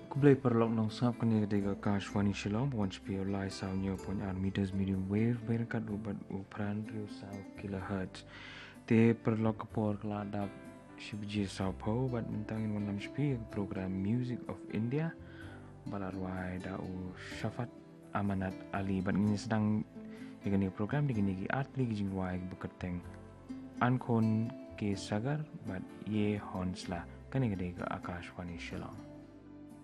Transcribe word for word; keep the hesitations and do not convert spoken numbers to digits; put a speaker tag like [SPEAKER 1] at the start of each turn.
[SPEAKER 1] Kublai perlok nong sap kani ketiga Akashwani Shillong one H P O Lai Sao Nyo Point R meters medium wave berkat ubat upran riu sao kilohertz. Te perlok kepor keladap shibji sao po bat mentangin one H P program Music of India balarwai dau Syafat Amanat Ali bat ngini sedang digani program digani gi art ligi jingwai beketeng ankon ke sagar bat ye honsla kani ketiga Akashwani Shillong.